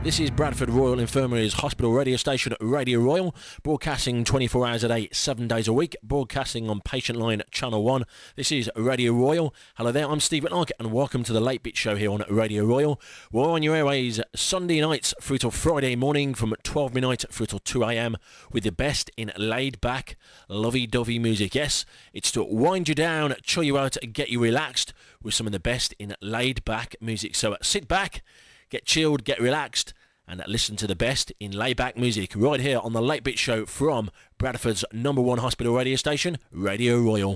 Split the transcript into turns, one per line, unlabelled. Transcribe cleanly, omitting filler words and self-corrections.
This is Bradford Royal Infirmary's hospital radio station, Radio Royal, broadcasting 24 hours a day, 7 days a week, broadcasting on Patient Line Channel 1. This is Radio Royal. Hello there, I'm Steve Whitlock, and welcome to the Late Bit Show here on Radio Royal. We're on your airways Sunday nights through till Friday morning from 12 midnight through till 2 a.m. with the best in laid-back, lovey-dovey music. Yes, it's to wind you down, chill you out, and get you relaxed with some of the best in laid-back music. So sit back, get chilled, get relaxed, and listen to the best in laid-back music right here on the Late Bit Show from Bradford's #1 hospital radio station, Radio Royal.